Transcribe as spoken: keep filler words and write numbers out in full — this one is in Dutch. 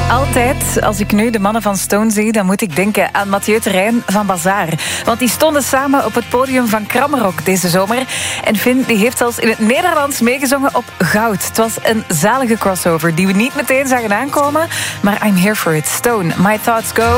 Altijd, als ik nu de mannen van Stone zie, dan moet ik denken aan Mathieu Terrein van Bazaar. Want die stonden samen op het podium van Kramrock deze zomer. En Finn die heeft zelfs in het Nederlands meegezongen op Goud. Het was een zalige crossover die we niet meteen zagen aankomen. Maar I'm here for it. Stone, My Thoughts Go.